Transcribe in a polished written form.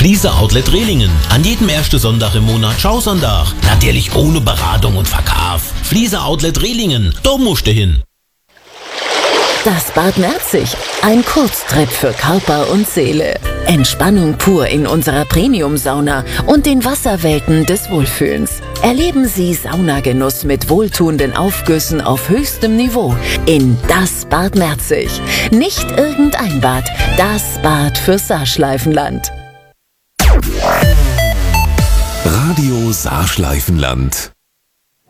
Fliese Outlet Rehlingen. An jedem ersten Sonntag im Monat Schausonntag. Natürlich ohne Beratung und Verkauf. Fliese Outlet Rehlingen. Da musst du hin. Das Bad Merzig. Ein Kurztrip für Körper und Seele. Entspannung pur in unserer Premium-Sauna und den Wasserwelten des Wohlfühlens. Erleben Sie Saunagenuss mit wohltuenden Aufgüssen auf höchstem Niveau in das Bad Merzig. Nicht irgendein Bad, das Bad für Saarschleifenland. Radio Saarschleifenland.